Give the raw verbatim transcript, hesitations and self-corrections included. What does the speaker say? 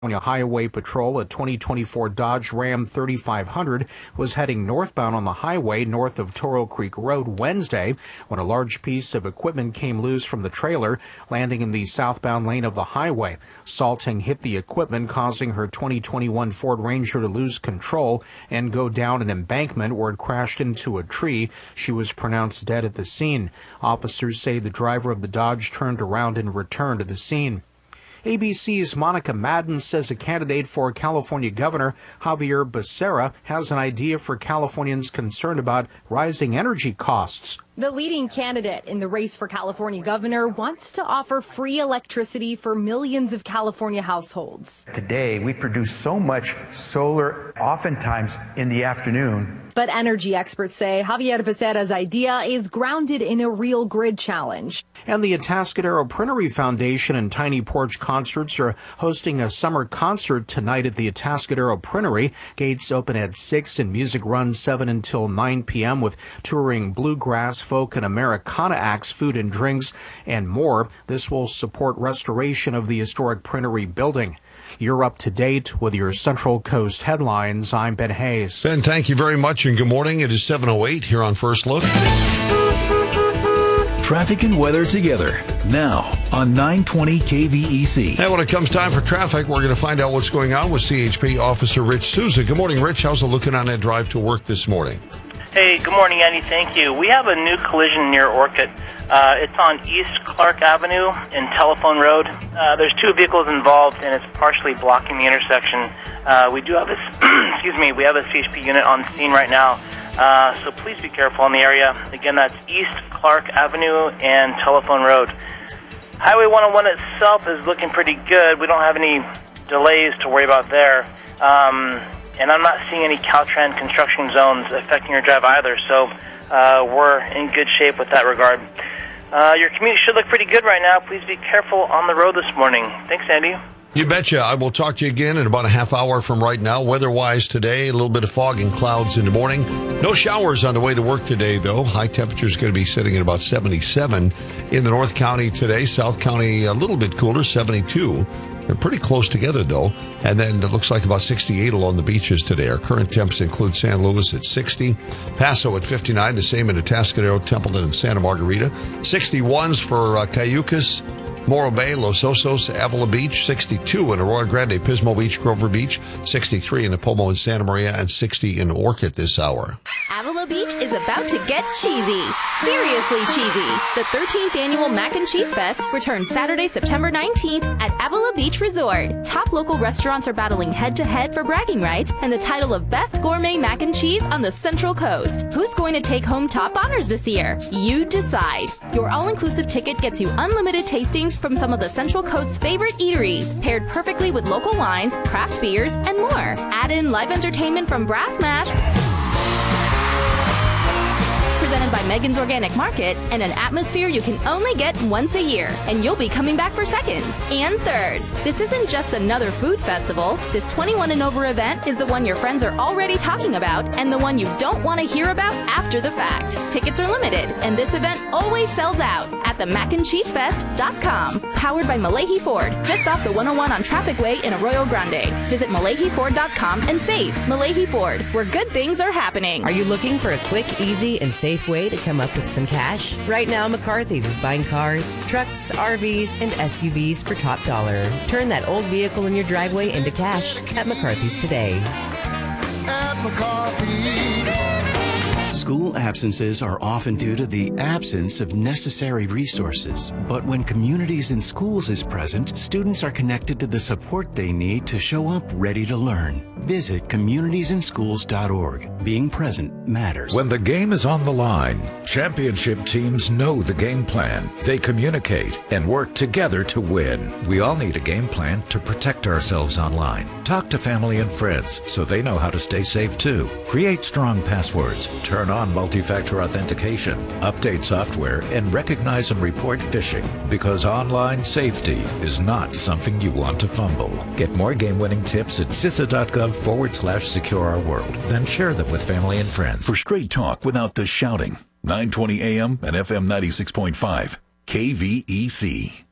Highway Patrol, a twenty twenty-four Dodge Ram thirty-five hundred, was heading northbound on the highway north of Toro Creek Road Wednesday when a large piece of equipment came loose from the trailer, landing in the southbound lane of the highway. Salting hit the equipment, causing her twenty twenty-one Ford Ranger to lose control and go down an embankment where it crashed into a tree. She was pronounced dead at the scene. Officers say the driver of the Dodge turned around and returned to the scene. A B C's Monica Madden says a candidate for California Governor, Javier Becerra, has an idea for Californians concerned about rising energy costs. The leading candidate in the race for California governor wants to offer free electricity for millions of California households. Today, we produce so much solar, oftentimes in the afternoon. But energy experts say Javier Becerra's idea is grounded in a real grid challenge. And the Atascadero Printery Foundation and Tiny Porch Concerts are hosting a summer concert tonight at the Atascadero Printery. Gates open at six and music runs seven until nine p.m. with touring bluegrass, folk, and Americana acts, food and drinks, and more. This will support restoration of the historic Printery building. You're up to date with your Central Coast headlines. I'm Ben Hayes. Ben, thank you very much, and good morning. It is seven oh eight here on First Look. Traffic and weather together now on nine twenty K V E C. And when it comes time for traffic, we're going to find out what's going on with C H P Officer Rich Souza. Good morning, Rich. How's it looking on that drive to work this morning? Hey, good morning, Andy. Thank you. We have a new collision near Orchid. Uh, it's on East Clark Avenue and Telephone Road. Uh, there's two vehicles involved, and it's partially blocking the intersection. Uh, we do have a, excuse me, we have a C H P unit on scene right now. Uh, so please be careful in the area. Again, that's East Clark Avenue and Telephone Road. Highway one oh one itself is looking pretty good. We don't have any delays to worry about there. Um, and I'm not seeing any Caltrans construction zones affecting your drive either. So uh, we're in good shape with that regard. Uh, your commute should look pretty good right now. Please be careful on the road this morning. Thanks, Andy. You betcha. I will talk to you again in about a half hour from right now. Weather-wise today, a little bit of fog and clouds in the morning. No showers on the way to work today, though. High temperature is going to be sitting at about seventy-seven in the North County today. South County a little bit cooler, seventy-two. They're pretty close together, though. And then it looks like about sixty-eight along the beaches today. Our current temps include San Luis at sixty, Paso at fifty-nine, the same in Atascadero, Templeton, and Santa Margarita. sixty-ones for uh, Cayucas, Morro Bay, Los Osos, Avila Beach, sixty-two in Arroyo Grande, Pismo Beach, Grover Beach, sixty-three in Napomo and Santa Maria, and sixty in Orchid this hour. Avila Beach is about to get cheesy. Seriously cheesy. The thirteenth Annual Mac and Cheese Fest returns Saturday, September nineteenth at Avila Beach Resort. Top local restaurants are battling head-to-head for bragging rights and the title of Best Gourmet Mac and Cheese on the Central Coast. Who's going to take home top honors this year? You decide. Your all-inclusive ticket gets you unlimited tastings from some of the Central Coast's favorite eateries, paired perfectly with local wines, craft beers, and more. Add in live entertainment from Brass Mash, presented by Megan's Organic Market, and an atmosphere you can only get once a year, and you'll be coming back for seconds and thirds. This isn't just another food festival. This twenty-one and over event is the one your friends are already talking about and the one you don't want to hear about after the fact. Tickets are limited, and this event always sells out at the mac and cheese fest dot com. Powered by Malahi Ford, just off the one oh one on Traffic Way in Arroyo Grande. Visit malahi ford dot com and save. Malahi Ford, where good things are happening. Are you looking for a quick, easy, and safe way to come up with some cash? Right now, McCarthy's is buying cars, trucks, R Vs, and S U Vs for top dollar. Turn that old vehicle in your driveway into cash at McCarthy's today. At McCarthy's. School absences are often due to the absence of necessary resources. But when Communities in Schools is present, students are connected to the support they need to show up ready to learn. Visit communities in schools dot org. Being present matters. When the game is on the line, championship teams know the game plan. They communicate and work together to win. We all need a game plan to protect ourselves online. Talk to family and friends so they know how to stay safe too. Create strong passwords. Turn on multi-factor authentication. Update software and recognize and report phishing, because online safety is not something you want to fumble. Get more game-winning tips at C I S A dot gov forward slash secure our world. Then share them with family and friends. For straight talk without the shouting, nine twenty A M and F M ninety-six point five, K V E C.